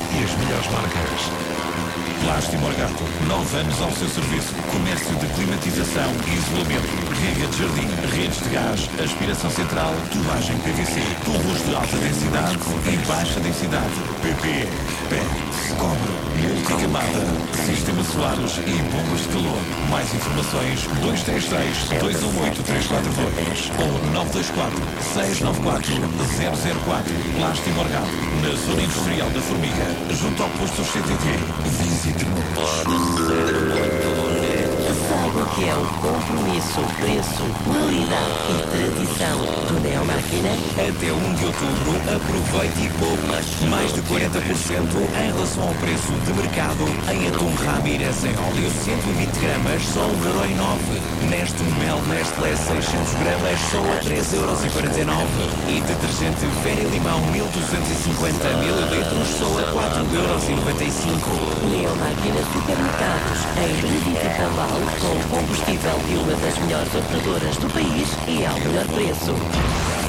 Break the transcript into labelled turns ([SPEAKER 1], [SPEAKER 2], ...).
[SPEAKER 1] e as melhores marcas. Plástico Morgado, 9 anos ao seu serviço. Comércio de climatização e isolamento. Rega de jardim, redes de gás, aspiração central, tubagem PVC. Tubos de alta densidade e baixa densidade. PP, PET, cobre, multicamada, sistema solares e bombas de calor. Mais informações 233-218-342 ou 924-694-004. Plástico Morgado, na zona industrial da Formiga, junto ao posto CTT. Visite-nos.
[SPEAKER 2] Saiba o que é o compromisso, preço, qualidade e tradição do Neo Máquina.
[SPEAKER 1] Até 1 de outubro, aproveite e poupe mais de 40% em relação ao preço de mercado em atum Ramírez em óleo 120 gramas, só 1,09€. Neste mel Nestlé 600 gramas, só a 3,49€. E detergente Vera Limão 1250 ml, só a 4,95€.
[SPEAKER 2] Neo Máquina Supermercados, em Revista Cavalo, com combustível de uma das melhores operadoras do país e ao melhor preço.